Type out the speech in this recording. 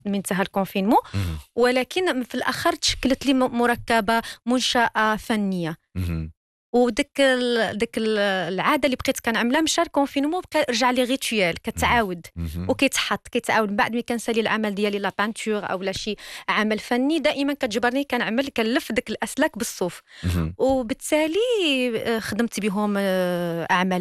من انتهى الكونفينمون. ولكن في الاخر تشكلت لي مركبه منشاه فنيه. وديك العاده اللي بقيت كنعملها مشى الكونفينمون بقى رجع لي ريتويال كتعاود كيتعاود من بعد ملي كنسالي العمل ديالي لا بانتور او لا شي عمل فني دائما كتجبرني كنلف ديك الاسلاك بالصوف. وبالتالي خدمت بهم اعمال